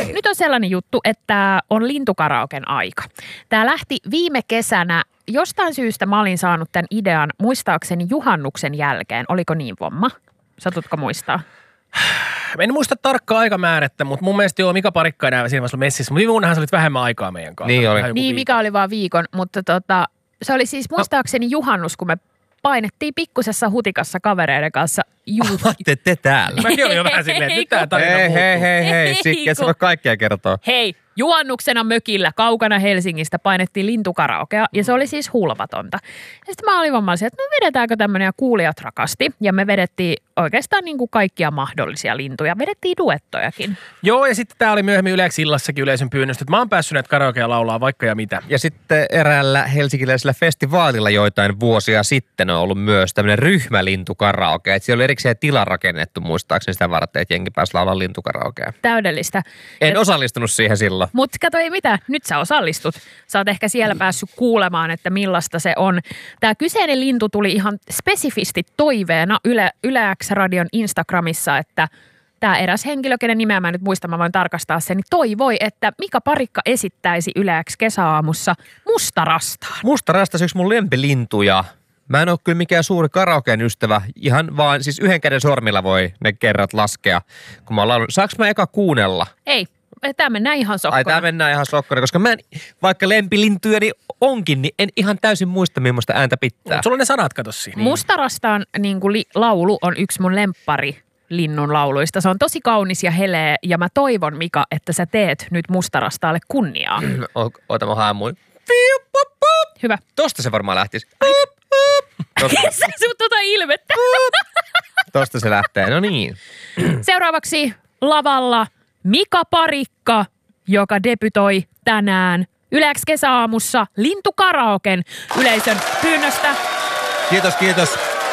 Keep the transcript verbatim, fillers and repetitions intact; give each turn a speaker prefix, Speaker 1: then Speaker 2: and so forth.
Speaker 1: nyt on sellainen juttu, että on lintukaraoken aika. Tämä lähti viime kesänä. Jostain syystä mä olin saanut tämän idean muistaakseni juhannuksen jälkeen. Oliko niin, Vomma? Satutko muistaa?
Speaker 2: En muista tarkkaa aikamäärättä, mutta mun mielestä joo, Mika Parikka enää siinä vaiheessa messissä. Mutta viime vuonnahan sä olit vähemmän aikaa meidän kanssa.
Speaker 3: Niin oli.
Speaker 1: Niin, Mika oli vaan viikon, mutta tota, se oli siis muistaakseni juhannus, kun me painettiin pikkusessa hutikassa kavereiden kanssa.
Speaker 3: Te, te täällä.
Speaker 2: Mäkin olin jo vähän silleen, että nyt tää tarina
Speaker 3: Hei,
Speaker 2: muuttuu.
Speaker 3: hei, hei, hei. Sikkiä sä voi kaikkea kertoa.
Speaker 1: Hei, juhannuksena mökillä kaukana Helsingistä painettiin lintukaraokea ja se oli siis hulvatonta. Ja sitten mä olin vaan että no vedetäänkö tämmöinen ja kuulijat rakasti. Ja me vedettiin oikeastaan niin kuin kaikkia mahdollisia lintuja. Vedettiin duettojakin.
Speaker 2: Joo, ja sitten tää oli myöhemmin Yleäks illassakin yleisön pyynnöstä, että mä oon päässyt näitä karaokea laulaa vaikka ja mitä.
Speaker 3: Ja sitten eräällä helsinkiläisellä festivaalilla joitain vuosia sitten on ollut myös tämmöinen ryhmälintukaraoke. Että siellä oli erikseen tila rakennettu muistaakseni sitä varten, että jengi pääsi laulaa lintukaraokea.
Speaker 1: Täydellistä.
Speaker 3: En
Speaker 1: Et,
Speaker 3: osallistunut siihen silloin.
Speaker 1: Mutta kato ei mitään, nyt sä osallistut. Sä oot ehkä siellä päässyt kuulemaan, että millaista se on. Tämä kyseinen lintu tuli ihan spesifisti toiveena Yle, Yle-X-radion Instagramissa, että tämä eräs henkilö, kenen nimeä mä nyt muistan, mä voin tarkastaa sen, niin toivoi, että Mika Parikka esittäisi Yle-X kesäaamussa mustarastaan.
Speaker 3: Mustarasta on yksi mun lempilintuja. Mä en ole kyllä mikään suuri karaokeen ystävä, ihan vaan siis yhden käden sormilla voi ne kerrat laskea, kun mä oon laulunut. Saanko mä eka kuunnella?
Speaker 1: Ei, tämä mennään ihan sokkona.
Speaker 3: Ai tää mennään ihan sokkona, koska mä en, vaikka lempilintujani onkin, niin en ihan täysin muista, millaista ääntä pitää.
Speaker 2: Mut sulla on ne sanat, kato siinä.
Speaker 1: Mustarastaan niin kuin li, laulu on yksi mun lemppari linnun lauluista. Se on tosi kaunis ja heleä ja mä toivon, Mika, että sä teet nyt mustarastaalle kunniaa.
Speaker 3: O, ota mä haamuin.
Speaker 1: Hyvä.
Speaker 3: Tosta se varmaan lähtisi.
Speaker 1: Kesä sun tota ilmettä.
Speaker 3: Tosta se lähtee, no niin.
Speaker 1: Seuraavaksi lavalla Mika Parikka, joka debytoi tänään Yle-X kesäaamussa lintukaraoken yleisön pyynnöstä.
Speaker 3: Kiitos, kiitos.